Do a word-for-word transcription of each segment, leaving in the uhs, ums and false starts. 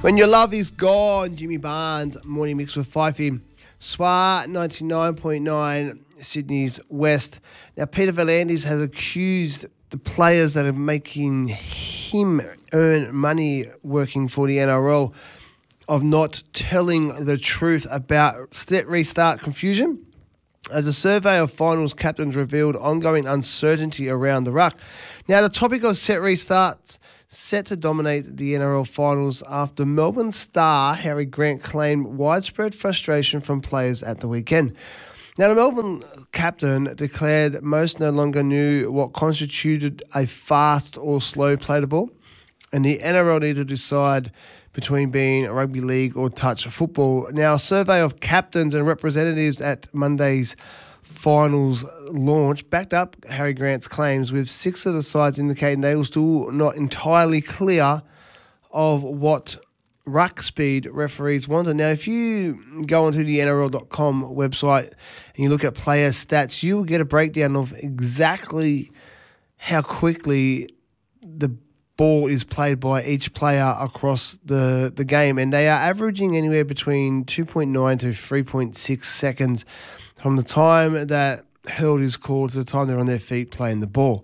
When your love is gone, Jimmy Barnes, morning mix with Fifey. S W A ninety-nine point nine, Sydney's West. Now, Peter V'landys has accused the players that are making him earn money working for the N R L of not telling the truth about set restart confusion, as a survey of finals captains revealed ongoing uncertainty around the ruck. Now, the topic of set restarts set to dominate the N R L finals after Melbourne star Harry Grant claimed widespread frustration from players at the weekend. Now, the Melbourne captain declared that most no longer knew what constituted a fast or slow play the ball, and the N R L needed to decide between being a rugby league or touch football. Now, a survey of captains and representatives at Monday's finals launch backed up Harry Grant's claims, with six of the sides indicating they were still not entirely clear of what ruck speed referees wanted. Now, if you go onto the N R L dot com website and you look at player stats, you'll get a breakdown of exactly how quickly the ball is played by each player across the, the game, and they are averaging anywhere between two point nine to three point six seconds from the time that hurl is called to the time they're on their feet playing the ball.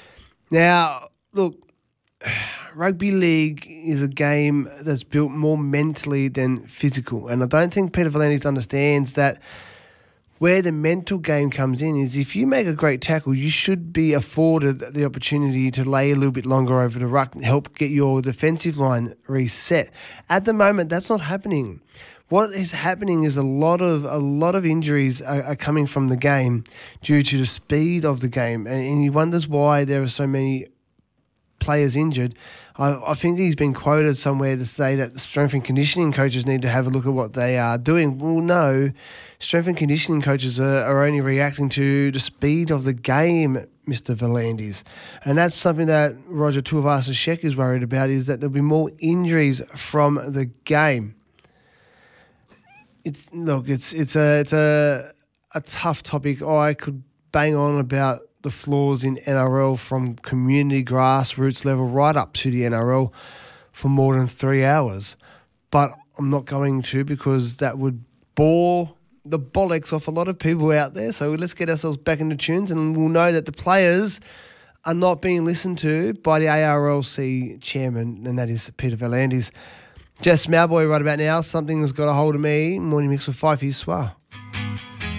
Now, look, rugby league is a game that's built more mentally than physical, and I don't think Peter V'landys understands that where the mental game comes in is if you make a great tackle, you should be afforded the opportunity to lay a little bit longer over the ruck and help get your defensive line reset. At the moment, that's not happening. What is happening is a lot of a lot of injuries are, are coming from the game due to the speed of the game, and, and he wonders why there are so many players injured. I, I think he's been quoted somewhere to say that strength and conditioning coaches need to have a look at what they are doing. Well, no, strength and conditioning coaches are, are only reacting to the speed of the game, Mister V'landys. And that's something that Roger Tuivasa-Sheck is worried about, is that there'll be more injuries from the game. It's look, it's it's a it's a a tough topic. Oh, I could bang on about the flaws in N R L from community grassroots level right up to the N R L for more than three hours. But I'm not going to, because that would bore the bollocks off a lot of people out there. So let's get ourselves back into tunes, and we'll know that the players are not being listened to by the A R L C chairman, and that is Peter V'landys. Jess Malboy right about now. Something's got a hold of me. Morning mix with Fifey S W A.